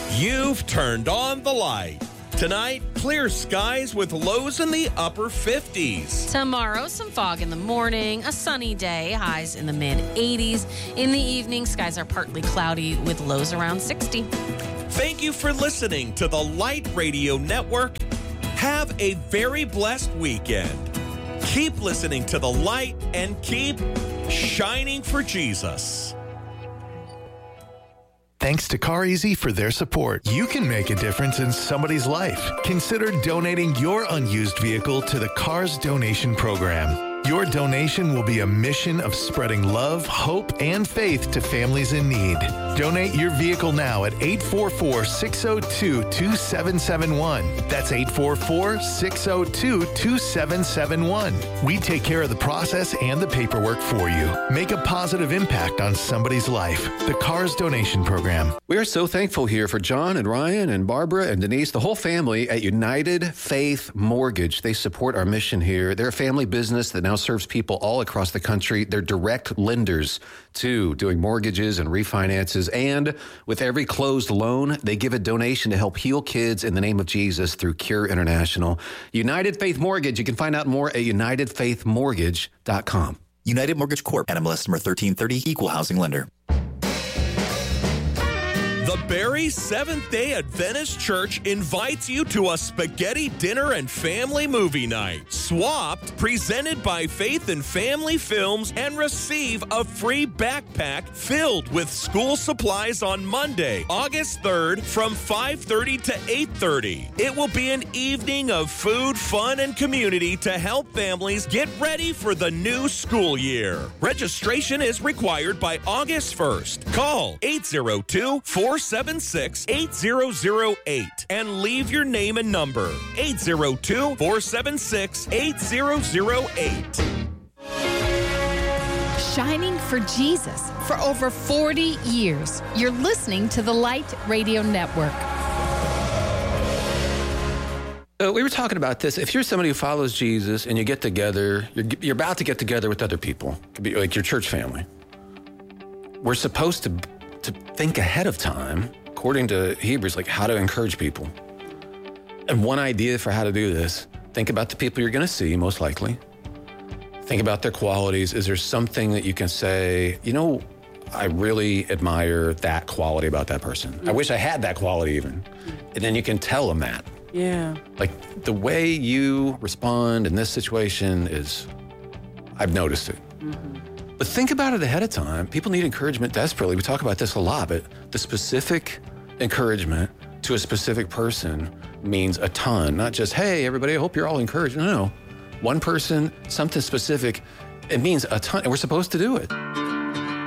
You've turned on the light. Tonight, clear skies with lows in the upper 50s. Tomorrow, some fog in the morning, a sunny day, highs in the mid-80s. In the evening, skies are partly cloudy with lows around 60. Thank you for listening to the Light Radio Network. Have a very blessed weekend. Keep listening to the light and keep shining for Jesus. Thanks to CarEasy for their support. You can make a difference in somebody's life. Consider donating your unused vehicle to the Cars Donation Program. Your donation will be a mission of spreading love, hope, and faith to families in need. Donate your vehicle now at 844-602-2771. That's 844-602-2771. We take care of the process and the paperwork for you. Make a positive impact on somebody's life. The Cars Donation Program. We are so thankful here for John and Ryan and Barbara and Denise, the whole family at United Faith Mortgage. They support our mission here. They're a family business that now serves people all across the country. They're direct lenders too, doing mortgages and refinances. And with every closed loan, they give a donation to help heal kids in the name of Jesus through Cure International. United Faith Mortgage. You can find out more at unitedfaithmortgage.com. United Mortgage Corp. NMLS number 1330, Equal Housing Lender. The Barry Seventh-day Adventist Church invites you to a spaghetti dinner and family movie night. Swapped, presented by Faith and Family Films, and receive a free backpack filled with school supplies on Monday, August 3rd from 5:30 to 8:30. It will be an evening of food, fun, and community to help families get ready for the new school year. Registration is required by August 1st. Call 802-476-8008 and leave your name and number. 802-476-8008. Shining for Jesus for over 40 years. You're listening to the Light Radio Network. We were talking about this. If you're somebody who follows Jesus and you get together, you're about to get together with other people, it could be like your church family. We're supposed to think ahead of time, according to Hebrews, like how to encourage people. And one idea for how to do this, think about the people you're going to see, most likely. Think about their qualities. Is there something that you can say, you know, I really admire that quality about that person. I wish I had that quality even. And then you can tell them that. Yeah. Like the way you respond in this situation is, I've noticed it. Mm-hmm. But think about it ahead of time. People need encouragement desperately. We talk about this a lot, but the specific encouragement to a specific person means a ton. Not just, hey, everybody, I hope you're all encouraged. No. One person, something specific, it means a ton, and we're supposed to do it.